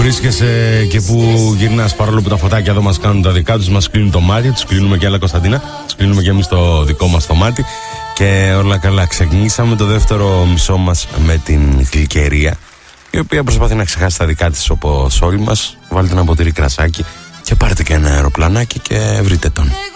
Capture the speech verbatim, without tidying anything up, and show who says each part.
Speaker 1: βρίσκεσαι και που γυρνάς, παρόλο που τα φωτάκια εδώ μας κάνουν τα δικά τους, μας κλείνουν το μάτι, τους κλείνουμε και άλλα, Κωνσταντίνα, τους κλείνουμε και εμείς το δικό μας το μάτι. Και όλα καλά. Ξεκινήσαμε το δεύτερο μισό μας με την Γλυκερία, η οποία προσπαθεί να ξεχάσει τα δικά της όπως όλοι μας. Βάλτε ένα ποτήρι κρασάκι και πάρτε και ένα αεροπλανάκι και βρείτε τον.